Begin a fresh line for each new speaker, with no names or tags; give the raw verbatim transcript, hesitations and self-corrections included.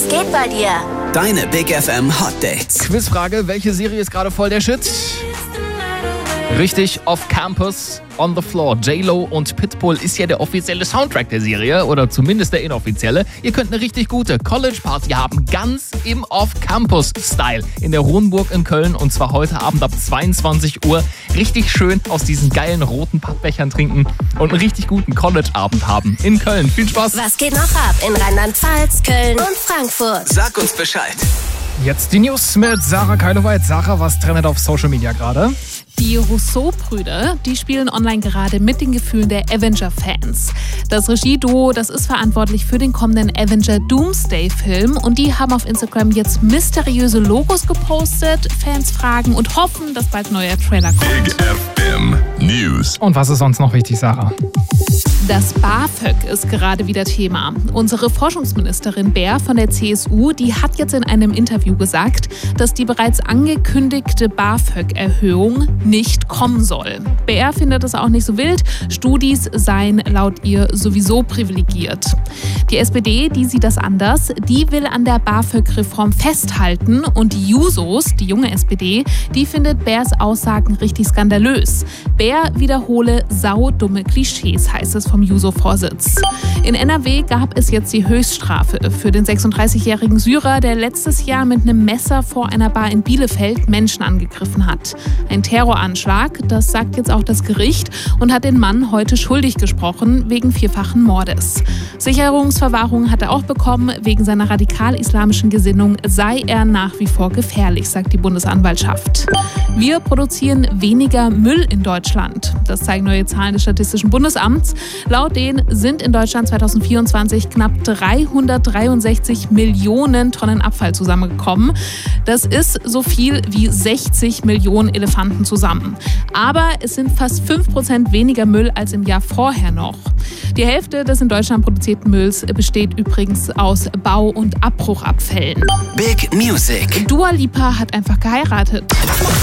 Was geht bei dir?
Deine Big F M Hot Dates.
Quizfrage, welche Serie ist gerade voll der Shit? Richtig, Off Campus, On the Floor. J-Lo und Pitbull ist ja der offizielle Soundtrack der Serie oder zumindest der inoffizielle. Ihr könnt eine richtig gute College-Party haben, ganz im Off-Campus-Style in der Hohenburg in Köln und zwar heute Abend ab zweiundzwanzig Uhr. Richtig schön aus diesen geilen roten Pappbechern trinken und einen richtig guten College-Abend haben in Köln. Viel Spaß!
Was geht noch ab in Rheinland-Pfalz, Köln und Frankfurt?
Sag uns Bescheid.
Jetzt die News mit Sarah Keiloweit. Sarah, was trendet auf Social Media gerade?
Die Rousseau-Brüder, die spielen online gerade mit den Gefühlen der Avenger-Fans. Das Regieduo, das ist verantwortlich für den kommenden Avenger Doomsday-Film und die haben auf Instagram jetzt mysteriöse Logos gepostet. Fans fragen und hoffen, dass bald ein neuer Trailer kommt.
Big F M News.
Und was ist sonst noch wichtig, Sarah?
Das BAföG ist gerade wieder Thema. Unsere Forschungsministerin Baer von der C S U, die hat jetzt in einem Interview gesagt, dass die bereits angekündigte BAföG-Erhöhung nicht kommen soll. Baer findet es auch nicht so wild. Studis seien laut ihr sowieso privilegiert. Die S P D, die sieht das anders. Die will an der BAföG-Reform festhalten und die Jusos, die junge S P D, die findet Baers Aussagen richtig skandalös. Baer wiederhole saudumme Klischees, heißt es vom Juso-Vorsitz. In N R W gab es jetzt die Höchststrafe für den sechsunddreißigjährigen Syrer, der letztes Jahr mit einem Messer vor einer Bar in Bielefeld Menschen angegriffen hat. Ein Terroranschlag, das sagt jetzt auch das Gericht und hat den Mann heute schuldig gesprochen wegen vierfachen Mordes. Sicherungsverwahrung hat er auch bekommen. Wegen seiner radikal-islamischen Gesinnung sei er nach wie vor gefährlich, sagt die Bundesanwaltschaft. Wir produzieren weniger Müll in Deutschland. Das zeigen neue Zahlen des Statistischen Bundesamts. Laut denen sind in Deutschland zweitausendvierundzwanzig knapp dreihundertdreiundsechzig Millionen Tonnen Abfall zusammengekommen. Das ist so viel wie sechzig Millionen Elefanten zusammen. Aber es sind fast fünf Prozent weniger Müll als im Jahr vorher noch. Die Hälfte des in Deutschland produzierten Mülls besteht übrigens aus Bau- und Abbruchabfällen.
Big Music.
Dua Lipa hat einfach geheiratet.